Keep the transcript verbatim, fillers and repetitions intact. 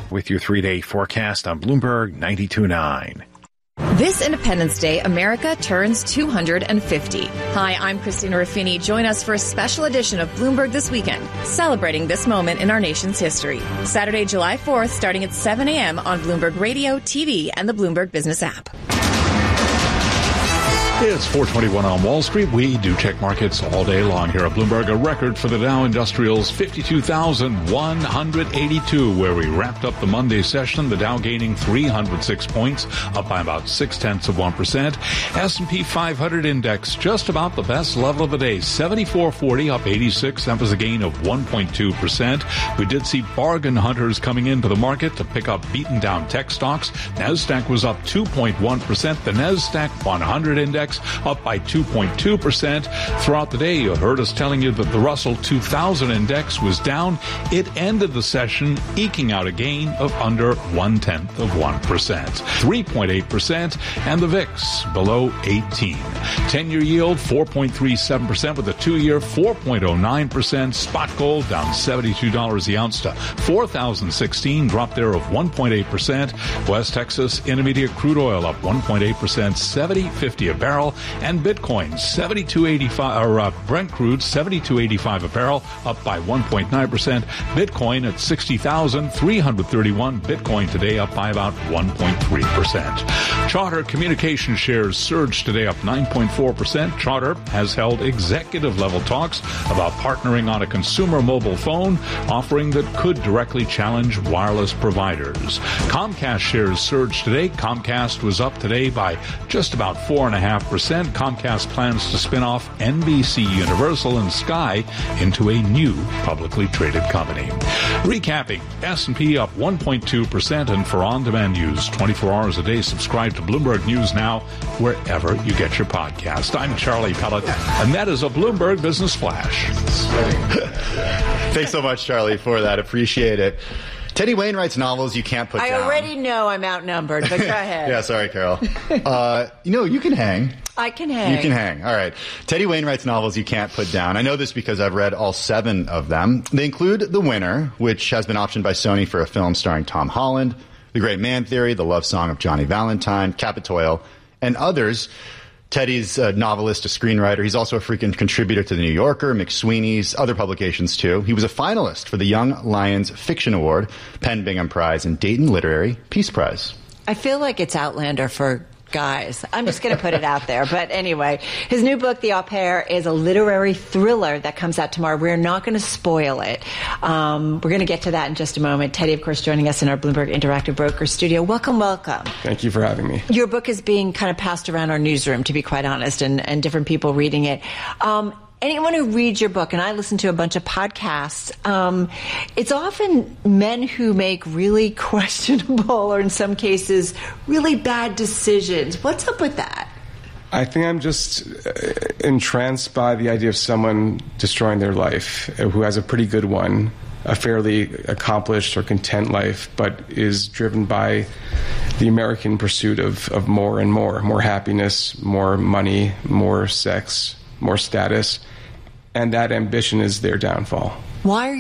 with your three-day forecast on Bloomberg ninety-two point nine. This Independence Day, America turns two hundred fifty. Hi, I'm Christina Ruffini. Join us for a special edition of Bloomberg This Weekend, celebrating this moment in our nation's history. Saturday, July fourth, starting at seven a.m. on Bloomberg Radio, T V, and the Bloomberg Business app. It's four twenty-one on Wall Street. We do check markets all day long here at Bloomberg. A record for the Dow Industrials, fifty-two thousand one hundred eighty-two, where we wrapped up the Monday session. The Dow gaining three hundred six points, up by about six-tenths of one percent. S and P five hundred index, just about the best level of the day, seventy-four forty, up eighty-six. That was a gain of one point two percent. We did see bargain hunters coming into the market to pick up beaten down tech stocks. NASDAQ was up two point one percent. The NASDAQ one hundred index up by two point two percent. Throughout the day, you heard us telling you that the Russell two thousand index was down. It ended the session eking out a gain of under one-tenth of one percent. three point eight percent, and the V I X below eighteen. ten-year yield, four point three seven percent, with a two-year, four point oh nine percent. Spot gold down seventy-two dollars the ounce to four thousand sixteen, drop there of one point eight percent. West Texas Intermediate crude oil up one point eight percent, seventy fifty a barrel. And Bitcoin, seventy-two eighty-five, or uh, Brent crude, seventy-two eighty-five a barrel, up by one point nine percent. Bitcoin at sixty thousand three hundred thirty-one. Bitcoin today up by about one point three percent. Charter Communication shares surged today up nine point four percent. Charter has held executive-level talks about partnering on a consumer mobile phone offering that could directly challenge wireless providers. Comcast shares surged today. Comcast was up today by just about four point five percent. Comcast plans to spin off N B C Universal and Sky into a new publicly traded company. Recapping, S and P up one point two percent, and for on-demand news twenty-four hours a day, subscribe to Bloomberg News Now wherever you get your podcast. I'm Charlie Pellet, and that is a Bloomberg Business Flash. Thanks so much, Charlie, for that. Appreciate it. Teddy Wainwright's novels you can't put I down. I already know I'm outnumbered, but go ahead. Yeah, sorry, Carol. Uh, you know, you can hang. I can hang. You can hang. All right. Teddy Wainwright's novels you can't put down. I know this because I've read all seven of them. They include The Winner, which has been optioned by Sony for a film starring Tom Holland, The Great Man Theory, The Love Song of Johnny Valentine, Capitoil, and others. Teddy's a novelist, a screenwriter. He's also a frequent contributor to The New Yorker, McSweeney's, other publications, too. He was a finalist for the Young Lions Fiction Award, Penn Bingham Prize, and Dayton Literary Peace Prize. I feel like it's Outlander for guys. I'm just going to put it out there. But anyway, his new book, The Au Pair, is a literary thriller that comes out tomorrow. We're not going to spoil it. Um, we're going to get to that in just a moment. Teddy, of course, joining us in our Bloomberg Interactive Brokers studio. Welcome, welcome. Thank you for having me. Your book is being kind of passed around our newsroom, to be quite honest, and, and different people reading it. Um, Anyone who reads your book, and I listen to a bunch of podcasts, um, it's often men who make really questionable, or in some cases, really bad decisions. What's up with that? I think I'm just entranced by the idea of someone destroying their life, who has a pretty good one, a fairly accomplished or content life, but is driven by the American pursuit of, of more and more, more happiness, more money, more sex, more status, and that ambition is their downfall. Why are you